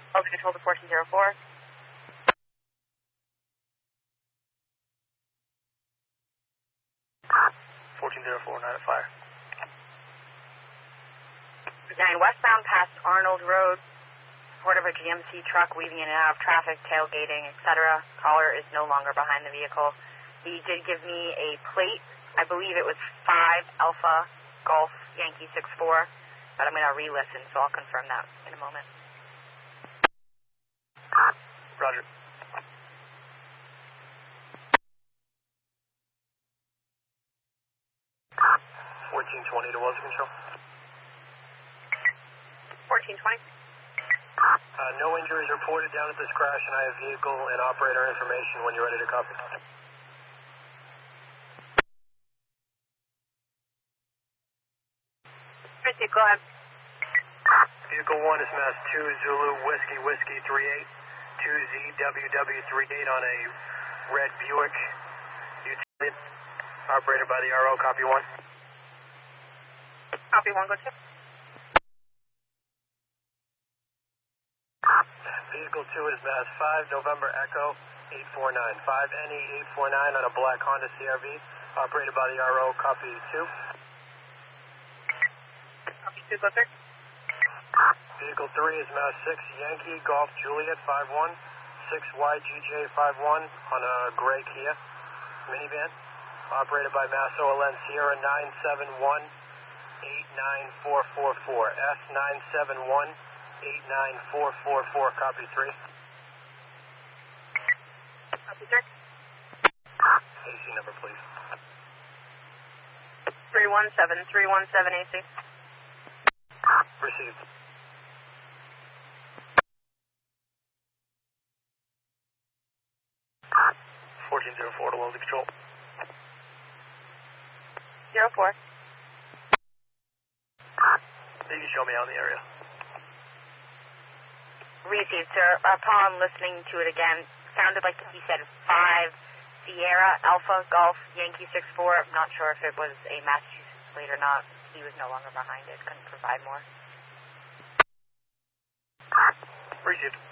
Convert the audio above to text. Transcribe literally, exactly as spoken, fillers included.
Delta Control to fourteen zero four. fourteen zero four, nine at fire. nine westbound past Arnold Road, support of a G M C truck weaving in and out of traffic, tailgating, et cetera. Caller is no longer behind the vehicle. He did give me a plate. I believe it was five Alpha Golf Yankee six four, but I'm going to re-listen, so I'll confirm that in a moment. Roger. fourteen twenty to Wilson Control. fourteen twenty. Uh, no injuries reported down at this crash, and I have vehicle and operator information when you're ready to copy. Go ahead. Vehicle one is Mass two Zulu Whiskey Whiskey three eight, two Z W W three eight on a red Buick utility, operated by the R O, copy one. Copy one, go two. Vehicle two is Mass five November Echo eight four nine, five N E eight four nine on a black Honda C R V, operated by the R O, copy two. Copy two, go three. Vehicle three is Mass six Yankee Golf Juliet five one, six Y G J five one on a gray Kia minivan, operated by Mass O L N Sierra nine seven one eight nine four four four, S nine seven one eight nine four four four, copy three. Copy three. A C number, please. three one seven, three one seven A C. Received. fourteen zero four to Wilson Control. zero four. You can show me out in the area. Received, sir. Upon listening to it again, sounded like he said five Sierra Alpha Golf Yankee six four. I'm not sure if it was a Massachusetts plate or not. He was no longer behind it. Couldn't provide more. Received.